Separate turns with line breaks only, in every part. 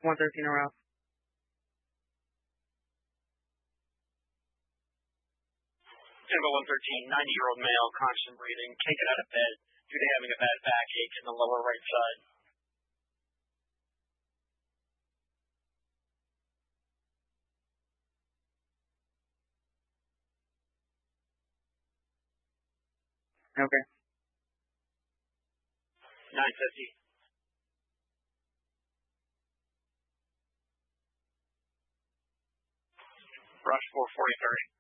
113 around.
Tempo 113, 90-year-old male, constant breathing, can't get out of bed due to having a bad backache in the lower right side.
Okay.
950. Rush 440-30.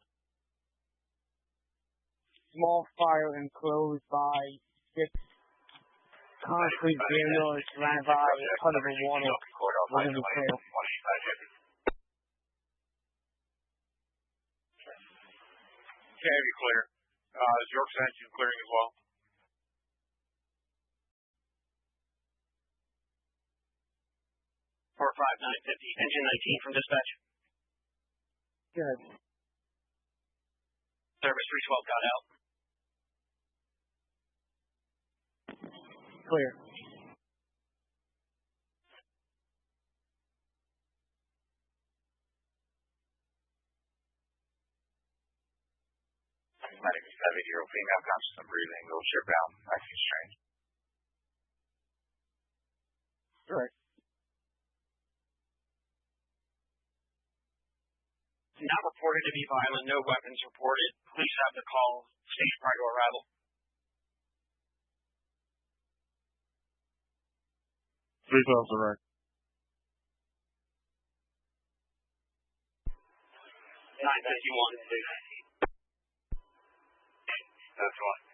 Small fire enclosed by 6 concrete granules surrounded by a ton of water within the trail.
Cavity clear. Is York's engine clearing as well?
Four 5-950. Engine 19 from dispatch.
Good.
Service 312 got out.
Clear.
Medic is 70-year-old female, conscious and breathing, little ship bound, acting strange.
Right.
Not reported to be violent, no weapons reported. Police have the call stage prior to arrival.
Three calls direct.
951. That's one.